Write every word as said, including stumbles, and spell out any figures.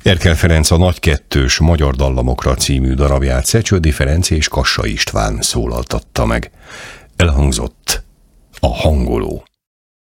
Erkel Ferenc a Nagy kettős Magyar dallamokra című darabját Szecsődi Ferenc és Kassa István szólaltatta meg. Elhangzott a hangoló.